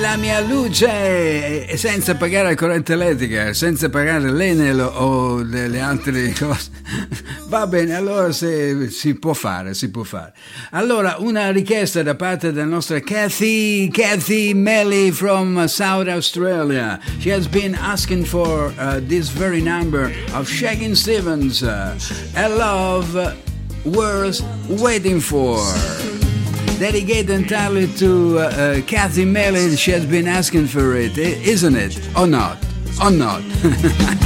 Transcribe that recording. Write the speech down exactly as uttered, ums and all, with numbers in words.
la mia luce, e senza pagare la corrente elettrica, senza pagare l'Enel o delle altre cose. Va bene, allora se, si può fare, si può fare. Allora, una richiesta da parte della nostra Kathy, Kathy Melly from South Australia. She has been asking for uh, this very number of Shakin' Stevens, uh, A Love Worth Waiting For. Dedicated entirely to uh, uh, Kathy Melly. She has been asking for it, isn't it? Or not? Or not?